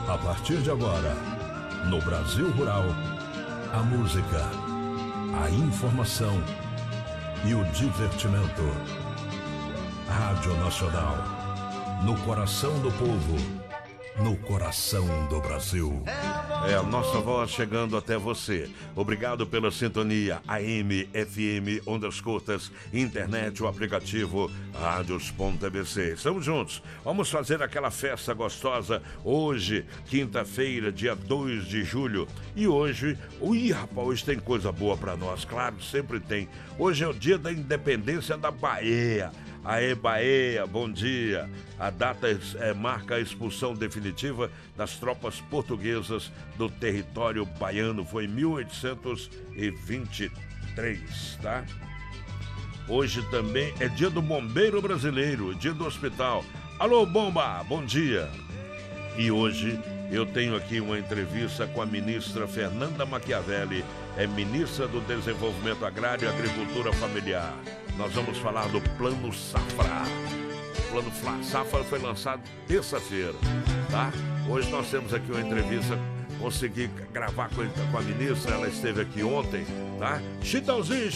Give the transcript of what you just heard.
A partir de agora, no Brasil Rural, a música, a informação e o divertimento. Rádio Nacional, no coração do povo, no coração do Brasil. É a nossa voz chegando até você. Obrigado pela sintonia AM, FM, ondas curtas, internet, o aplicativo Radios.tbc. Estamos juntos. Vamos fazer aquela festa gostosa hoje, quinta-feira, dia 2 de julho. E hoje, rapaz, hoje tem coisa boa pra nós, claro, sempre tem. Hoje é o dia da independência da Bahia. Aê, Bahia, bom dia. A data marca a expulsão definitiva das tropas portuguesas do território baiano. Foi em 1823, tá? Hoje também é dia do bombeiro brasileiro, dia do hospital. Alô, bomba, bom dia. E hoje eu tenho aqui uma entrevista com a ministra Fernanda Machiavelli, ministra do Desenvolvimento Agrário e Agricultura Familiar. Nós vamos falar do Plano Safra. O Plano Safra foi lançado terça-feira, tá? Hoje nós temos aqui uma entrevista, consegui gravar com a ministra, ela esteve aqui ontem, tá? Chitãozinho,